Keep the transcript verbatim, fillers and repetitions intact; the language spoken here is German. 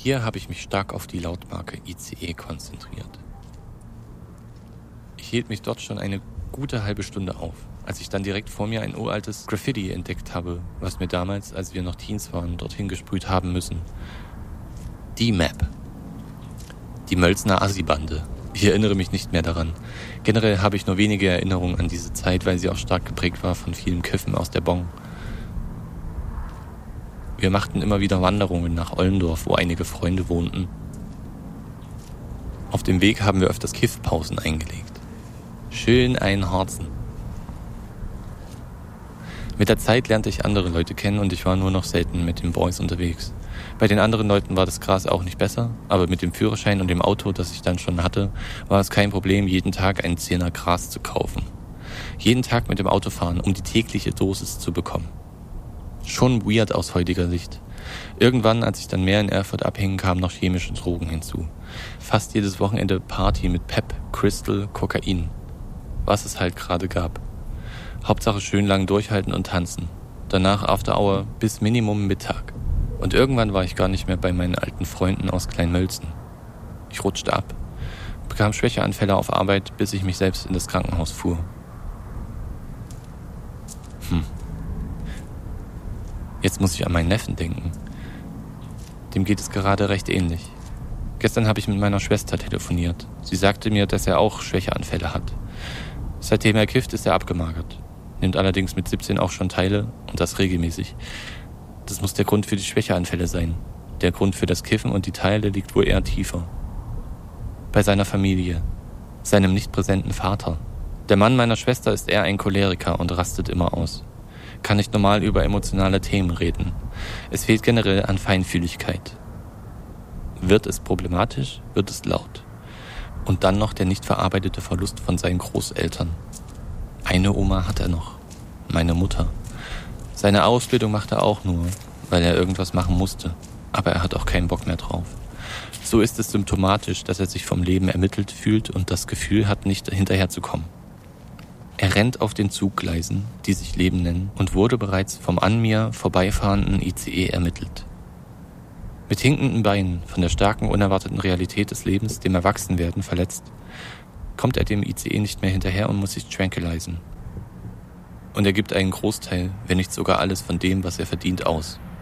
Hier habe ich mich stark auf die Lautmarke I C E konzentriert. Ich hielt mich dort schon eine gute halbe Stunde auf, als ich dann direkt vor mir ein uraltes Graffiti entdeckt habe, was mir damals, als wir noch Teens waren, dorthin gesprüht haben müssen. Die Map. Die Mölzener Assi-Bande. Ich erinnere mich nicht mehr daran. Generell habe ich nur wenige Erinnerungen an diese Zeit, weil sie auch stark geprägt war von vielen Kiffen aus der Bon. Wir machten immer wieder Wanderungen nach Ollendorf, wo einige Freunde wohnten. Auf dem Weg haben wir öfters Kiffpausen eingelegt. Schön einharzen. Mit der Zeit lernte ich andere Leute kennen und ich war nur noch selten mit den Boys unterwegs. Bei den anderen Leuten war das Gras auch nicht besser, aber mit dem Führerschein und dem Auto, das ich dann schon hatte, war es kein Problem, jeden Tag einen Zehner Gras zu kaufen. Jeden Tag mit dem Auto fahren, um die tägliche Dosis zu bekommen. Schon weird aus heutiger Sicht. Irgendwann, als ich dann mehr in Erfurt abhing, kamen noch chemische Drogen hinzu. Fast jedes Wochenende Party mit Pep, Crystal, Kokain. Was es halt gerade gab. Hauptsache schön lang durchhalten und tanzen. Danach After Hour bis Minimum Mittag. Und irgendwann war ich gar nicht mehr bei meinen alten Freunden aus Kleinmölzen. Ich rutschte ab, bekam Schwächeanfälle auf Arbeit, bis ich mich selbst in das Krankenhaus fuhr. Hm. Jetzt muss ich an meinen Neffen denken. Dem geht es gerade recht ähnlich. Gestern habe ich mit meiner Schwester telefoniert. Sie sagte mir, dass er auch Schwächeanfälle hat. Seitdem er kifft, ist er abgemagert. Nimmt allerdings mit siebzehn auch schon Teile und das regelmäßig. Das muss der Grund für die Schwächeanfälle sein. Der Grund für das Kiffen und die Teile liegt wohl eher tiefer. Bei seiner Familie, seinem nicht präsenten Vater. Der Mann meiner Schwester ist eher ein Choleriker und rastet immer aus. Kann nicht normal über emotionale Themen reden. Es fehlt generell an Feinfühligkeit. Wird es problematisch, wird es laut. Und dann noch der nicht verarbeitete Verlust von seinen Großeltern. Eine Oma hat er noch, meine Mutter. Seine Ausbildung macht er auch nur, weil er irgendwas machen musste. Aber er hat auch keinen Bock mehr drauf. So ist es symptomatisch, dass er sich vom Leben ermittelt fühlt und das Gefühl hat, nicht hinterherzukommen. Er rennt auf den Zuggleisen, die sich Leben nennen, und wurde bereits vom an mir vorbeifahrenden I C E ermittelt. Mit hinkenden Beinen, von der starken, unerwarteten Realität des Lebens, dem Erwachsenwerden verletzt, kommt er dem I C E nicht mehr hinterher und muss sich tranquilisieren. Und er gibt einen Großteil, wenn nicht sogar alles von dem, was er verdient, aus.